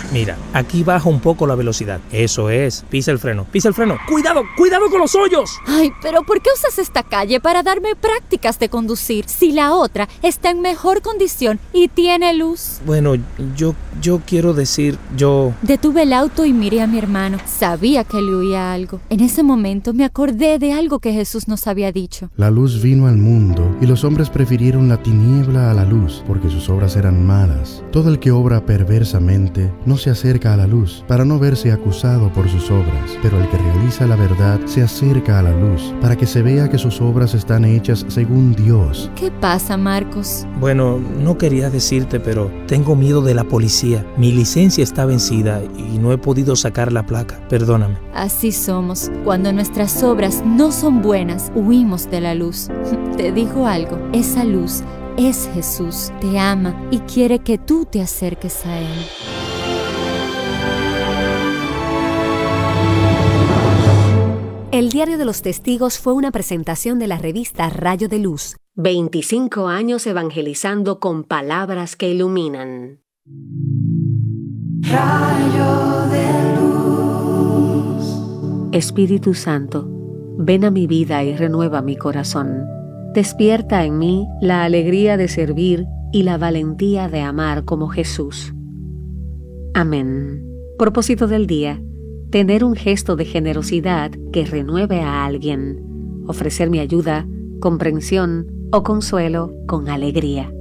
Mira, aquí baja un poco la velocidad. Eso es. Pisa el freno. Pisa el freno. ¡Cuidado! ¡Cuidado con los hoyos! Ay, pero ¿por qué usas esta calle para darme prácticas de conducir si la otra está en mejor condición y tiene luz? Bueno, yo quiero decir, Detuve el auto y miré a mi hermano. Sabía que le oía algo. En ese momento me acordé de algo que Jesús nos había dicho. La luz vino al mundo y los hombres prefirieron la tiniebla a la luz porque sus obras eran malas. Todo el que obra perversamente no se acerca a la luz para no verse acusado por sus obras, pero el que realiza la verdad se acerca a la luz para que se vea que sus obras están hechas según Dios. ¿Qué pasa, Marcos? Bueno, no quería decirte, pero tengo miedo de la policía. Mi licencia está vencida y no he podido sacar la placa. Perdóname. Así somos. Cuando nuestras obras no son buenas, huimos de la luz. Te digo algo, esa luz es Jesús. Te ama y quiere que tú te acerques a Él. El Diario de los Testigos fue una presentación de la revista Rayo de Luz. 25 años evangelizando con palabras que iluminan. Rayo de luz. Espíritu Santo, ven a mi vida y renueva mi corazón. Despierta en mí la alegría de servir y la valentía de amar como Jesús. Amén. Propósito del día: tener un gesto de generosidad que renueve a alguien. Ofrecer mi ayuda, comprensión o consuelo con alegría.